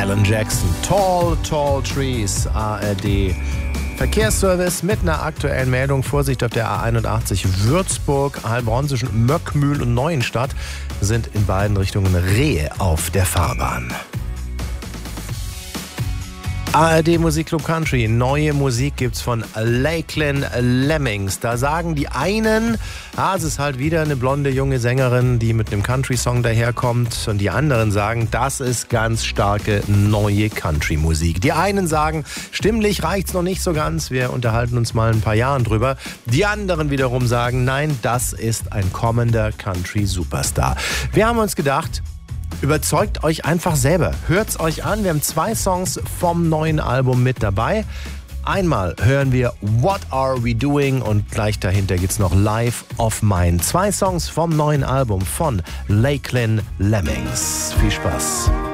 Alan Jackson, Tall, Tall Trees, ARD. Verkehrsservice mit einer aktuellen Meldung. Vorsicht auf der A81 Würzburg, Heilbronn zwischen Möckmühl und Neuenstadt sind in beiden Richtungen Rehe auf der Fahrbahn. ARD Musikclub Country. Neue Musik gibt's von Lachlan Lemmings. Da sagen die einen, es ist halt wieder eine blonde junge Sängerin, die mit einem Country-Song daherkommt. Und die anderen sagen, das ist ganz starke neue Country-Musik. Die einen sagen, stimmlich reicht's noch nicht so ganz. Wir unterhalten uns mal ein paar Jahren drüber. Die anderen wiederum sagen, nein, das ist ein kommender Country-Superstar. Wir haben uns gedacht, überzeugt euch einfach selber. Hört's euch an. Wir haben 2 Songs vom neuen Album mit dabei. Einmal hören wir What Are We Doing und gleich dahinter gibt's noch Life of Mine. 2 Songs vom neuen Album von Lachlan Lemmings. Viel Spaß.